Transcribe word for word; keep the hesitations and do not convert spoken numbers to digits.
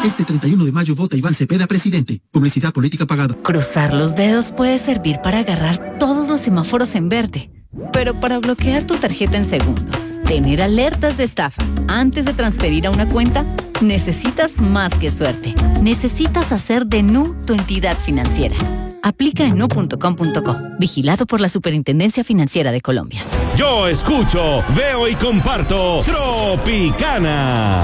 Este treinta y uno de mayo vota Iván Cepeda presidente. Publicidad política pagada. Cruzar los dedos puede servir para agarrar todos los semáforos en verde, pero para bloquear tu tarjeta en segundos, tener alertas de estafa antes de transferir a una cuenta, necesitas más que suerte. Necesitas hacer de Nu tu entidad financiera. Aplica en nu punto com punto co. Vigilado por la Superintendencia Financiera de Colombia. Yo escucho, veo y comparto Tropicana.